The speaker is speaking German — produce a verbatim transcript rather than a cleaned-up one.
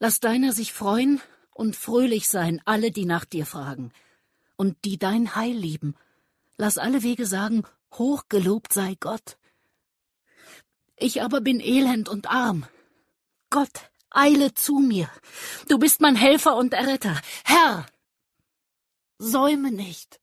Lass deiner sich freuen und fröhlich sein, alle, die nach dir fragen, und die dein Heil lieben. Lass alle Wege sagen, hochgelobt sei Gott. Ich aber bin elend und arm. Gott, eile zu mir. Du bist mein Helfer und Erretter. Herr, säume nicht.